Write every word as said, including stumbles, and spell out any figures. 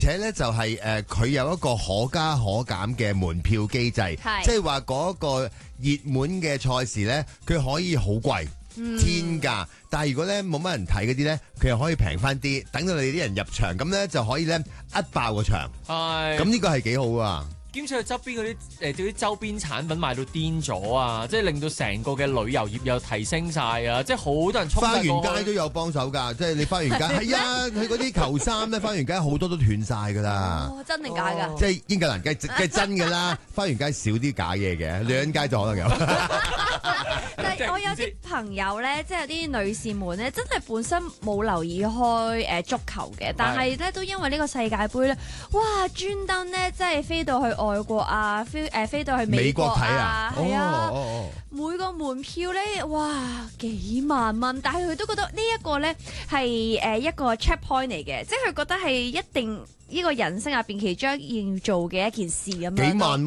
且咧就係誒佢有一個可加可減嘅門票機制，即係話嗰個熱門嘅賽事咧，佢可以好貴。 嗯、 天價，但係如果咧冇乜人睇嗰啲咧，佢又可以平翻啲，等到你啲人入場，咁咧就可以咧一爆個場。係，咁呢個係幾好啊！ 兼且佢側邊嗰啲誒啲周邊產品賣到癲咗啊！即係令到成個嘅旅遊業又提升晒啊！即係好多人衝。花園街都有幫手㗎，即係你花園街係啊，佢嗰啲球衫咧，花園街好多都斷晒㗎啦。 哦，真定假㗎？ 即係英格蘭街，梗係真㗎啦。花園街少啲假嘢嘅，女人街就可能有。 但係我有啲朋友咧，即係有啲女士們咧，真係本身冇留意開誒足球嘅，但係咧都因為呢個世界盃咧，哇專登咧即係飛到去外國啊，飛誒飛到去美國睇啊，係啊，哦哦、每個門票咧，哇幾萬蚊，但係佢都覺得呢一個咧係誒一個 check point 嚟嘅，即係佢覺得係一定呢個人生入邊其中一件要做嘅一件事咁樣。幾萬